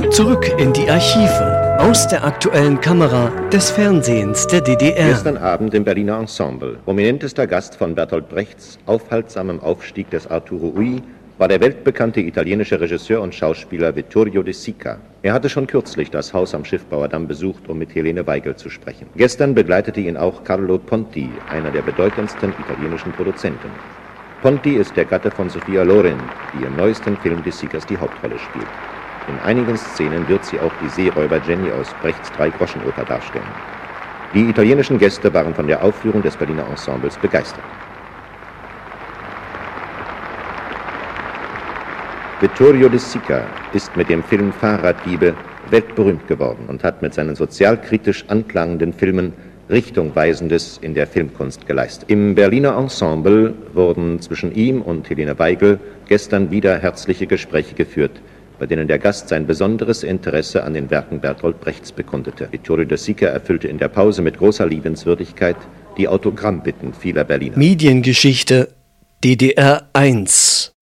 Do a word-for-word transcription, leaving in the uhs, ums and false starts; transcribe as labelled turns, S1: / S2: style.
S1: Zurück in die Archive, aus der aktuellen Kamera des Fernsehens der D D R.
S2: Gestern Abend im Berliner Ensemble. Prominentester Gast von Bertolt Brechts aufhaltsamem Aufstieg des Arturo Ui war der weltbekannte italienische Regisseur und Schauspieler Vittorio De Sica. Er hatte schon kürzlich das Haus am Schiffbauerdamm besucht, um mit Helene Weigel zu sprechen. Gestern begleitete ihn auch Carlo Ponti, einer der bedeutendsten italienischen Produzenten. Ponti ist der Gatte von Sophia Loren, die im neuesten Film De Sicas die Hauptrolle spielt. In einigen Szenen wird sie auch die Seeräuber Jenny aus Brechts Drei-Groschen-Oper darstellen. Die italienischen Gäste waren von der Aufführung des Berliner Ensembles begeistert. Vittorio De Sica ist mit dem Film Fahrraddiebe weltberühmt geworden und hat mit seinen sozialkritisch anklagenden Filmen Richtungweisendes in der Filmkunst geleistet. Im Berliner Ensemble wurden zwischen ihm und Helene Weigel gestern wieder herzliche Gespräche geführt, bei denen der Gast sein besonderes Interesse an den Werken Bertolt Brechts bekundete. Vittorio De Sica erfüllte in der Pause mit großer Liebenswürdigkeit die Autogrammbitten vieler Berliner.
S1: Mediengeschichte D D R eins